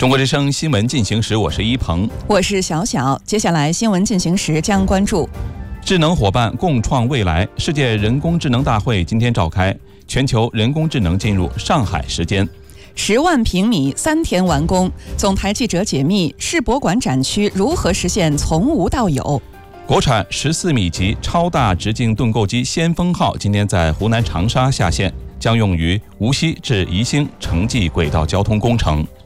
中国之声新闻进行时，我是一鹏， 我是小小。接下来新闻进行时将关注智能伙伴共创未来。世界人工智能大会今天召开，全球人工智能进入上海时间。 10万平米3天完工，总台记者解密世博馆展区如何实现从无到有。 国产14米级超大直径盾构机先锋号今天在湖南长沙下线，将用于无锡至宜兴城际轨道交通工程。